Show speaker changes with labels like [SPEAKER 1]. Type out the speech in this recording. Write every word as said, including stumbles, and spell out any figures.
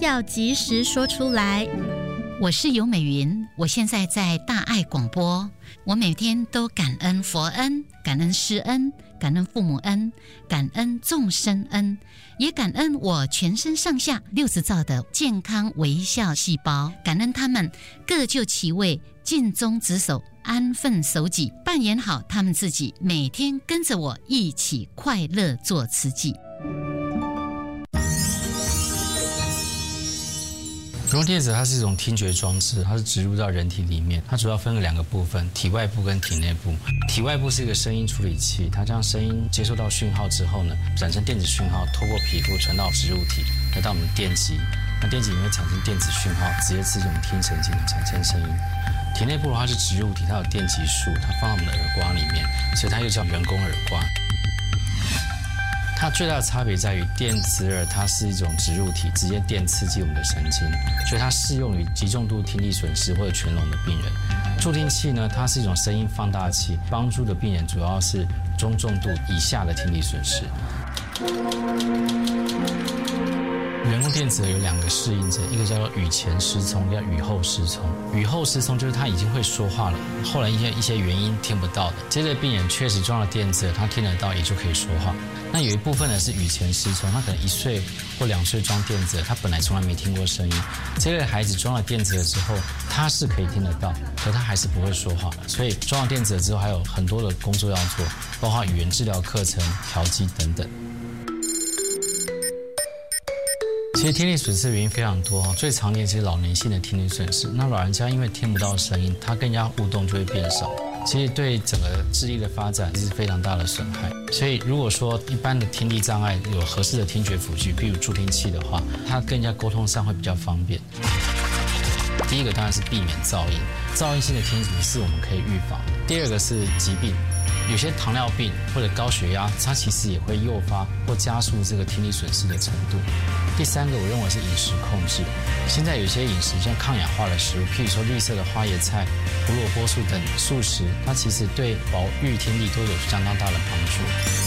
[SPEAKER 1] 要及时说出来。
[SPEAKER 2] 我是尤美云，我现在在大爱广播。我每天都感恩佛恩，感恩师恩，感恩父母恩，感恩众生恩，也感恩我全身上下六十兆的健康微笑细胞，感恩他们各就其位，尽忠职守，安分守己，扮演好他们自己，每天跟着我一起快乐做慈济。
[SPEAKER 3] 人工电子它是一种听觉装置，它是植入到人体里面，它主要分了两个部分，体外部跟体内部。体外部是一个声音处理器，它将声音接收到讯号之后呢，产生电子讯号，透过皮肤传到植入体，来到我们的电极。那电极里面产生电子讯号，直接刺激我们听神经，产生声音。体内部的话是植入体，它有电极束，它放到我们的耳刮里面，所以它又叫人工耳刮。它最大的差别在于电磁耳，它是一种植入体，直接电刺激我们的神经，所以它适用于极重度听力损失或者全聋的病人。助听器呢，它是一种声音放大器，帮助的病人主要是中重度以下的听力损失。人工电子有两个适应者，一个叫做语前失聪，一个叫语后失聪。语后失聪就是他已经会说话了，后来一些一些原因听不到的。这类病人确实装了电子，他听得到，也就可以说话。那有一部分呢是语前失聪，他可能一岁或两岁装电子，他本来从来没听过声音。这类孩子装了电子了之后，他是可以听得到，可他还是不会说话。所以装了电子了之后，还有很多的工作要做，包括语言治疗课程、调剂等等。其实听力损失的原因非常多，最常见是老年性的听力损失。那老人家因为听不到声音，他跟人家互动就会变少，其实对整个智力的发展是非常大的损害。所以如果说一般的听力障碍有合适的听觉辅具，譬如助听器的话，他跟人家沟通上会比较方便。第一个当然是避免噪音，噪音性的听损失我们可以预防。第二个是疾病。有些糖尿病或者高血压，它其实也会诱发或加速这个听力损失的程度。第三个，我认为是饮食控制。现在有些饮食像抗氧化的食物，譬如说绿色的花椰菜、胡萝卜素等素食，它其实对保育听力都有相当大的帮助。